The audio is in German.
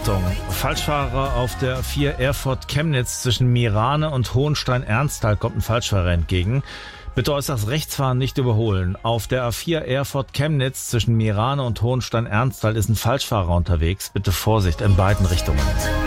Achtung, Falschfahrer auf der A4 Erfurt-Chemnitz zwischen Mirane und Hohenstein-Ernsthal kommt ein Falschfahrer entgegen. Bitte äußerst rechts fahren, nicht überholen. Auf der A4 Erfurt-Chemnitz zwischen Mirane und Hohenstein-Ernsthal ist ein Falschfahrer unterwegs. Bitte Vorsicht in beiden Richtungen.